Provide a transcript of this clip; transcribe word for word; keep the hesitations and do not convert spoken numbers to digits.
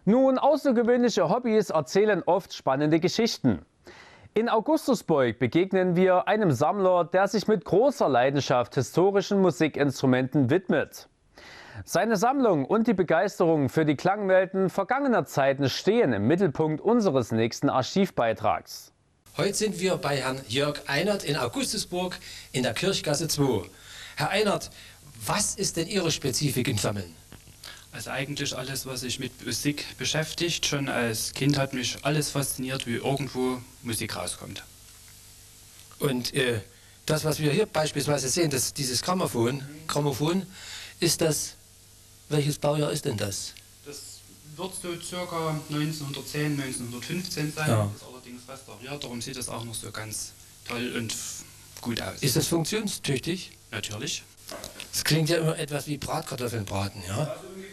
Nun, außergewöhnliche Hobbys erzählen oft spannende Geschichten. In Augustusburg begegnen wir einem Sammler, der sich mit großer Leidenschaft historischen Musikinstrumenten widmet. Seine Sammlung und die Begeisterung für die Klangwelten vergangener Zeiten stehen im Mittelpunkt unseres nächsten Archivbeitrags. Heute sind wir bei Herrn Jörg Einert in Augustusburg in der Kirchgasse zwei. Herr Einert, was ist denn Ihre Spezifik im Sammeln? Also eigentlich alles, was sich mit Musik beschäftigt. Schon als Kind hat mich alles fasziniert, wie irgendwo Musik rauskommt. Und äh, das, was wir hier beispielsweise sehen, das, dieses Grammophon, Grammophon, ist das, welches Baujahr ist denn das? Das wird so circa neunzehnhundertzehn, neunzehnhundertfünfzehn sein. Ja. Das ist allerdings restauriert, darum sieht es auch noch so ganz toll und gut aus. Ist das funktionstüchtig? Natürlich. Das klingt ja immer etwas wie Bratkartoffeln braten, ja? Also